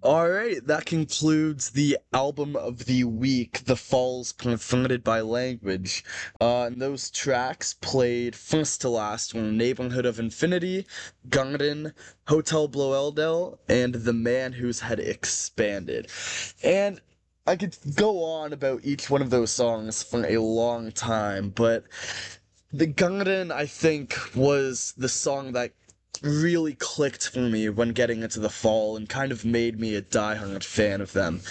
Alright, that concludes the album of the week, The Falls Confounded by Language. And those tracks played first to last were Neighborhood of Infinity, Garden, Hotel Bloeldel, and The Man Whose Head Expanded. And I could go on about each one of those songs for a long time, but the Garden, I think, was the song that really clicked for me when getting into the fall and kind of made me a diehard fan of them.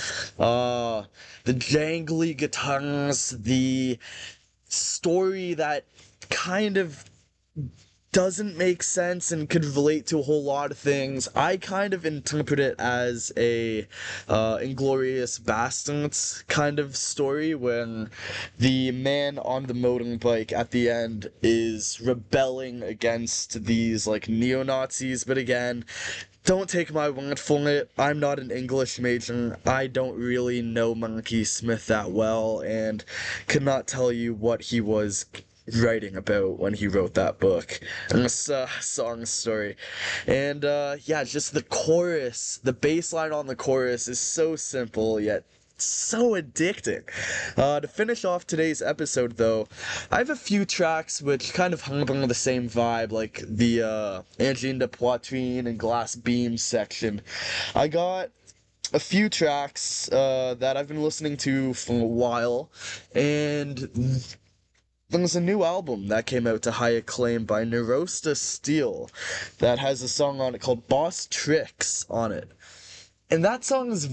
The jangly guitars, the story that kind of doesn't make sense and could relate to a whole lot of things. I kind of interpret it as a Inglorious Bastards kind of story when the man on the motorbike at the end is rebelling against these like neo-Nazis, but again, don't take my word for it. I'm not an English major. I don't really know Monkey Smith that well and could not tell you what he was writing about when he wrote that book and this song story. And yeah, just the chorus, the bass line on the chorus is so simple yet so addicting. To finish off today's episode, though, I have a few tracks which kind of hung on the same vibe, like the Angine de Poitrine and Glass Beam section. I got a few tracks that I've been listening to for a while, and there's a new album that came out to high acclaim by Neurosta Steel that has a song on it called Boss Tricks on it. And that song is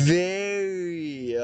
very,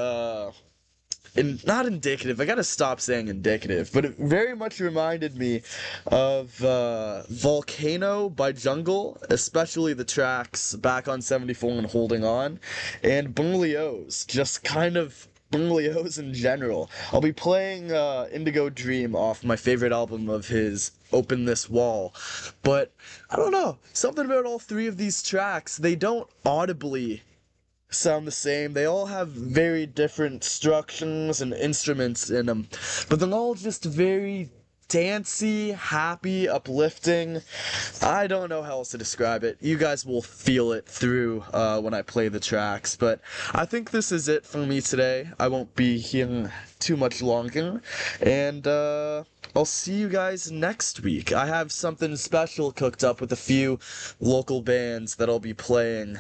not indicative. I gotta stop saying indicative, but it very much reminded me of Volcano by Jungle, especially the tracks Back on 74 and Holding On, and Berlioz, just kind of Berlioz in general. I'll be playing Indigo Dream off my favorite album of his, Open This Wall, but I don't know, something about all three of these tracks, they don't audibly sound the same. They all have very different structures and instruments in them, but they're all just very dancey, happy, uplifting. I don't know how else to describe it. You guys will feel it through when I play the tracks, but I think this is it for me today. I won't be here too much longer, and I'll see you guys next week. I have something special cooked up with a few local bands that I'll be playing.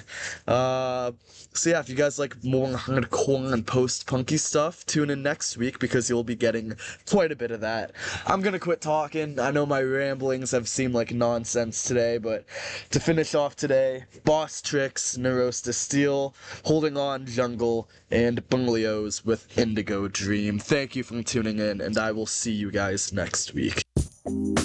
So yeah, if you guys like more hardcore and post-punky stuff, tune in next week because you'll be getting quite a bit of that. I'm gonna quit talking. I know my ramblings have seemed like nonsense today, but to finish off today, Boss Tricks, Neurosta Steel, Holding On Jungle, and Berlioz with Indigo Dream. Thank you for tuning in, and I will see you guys next week.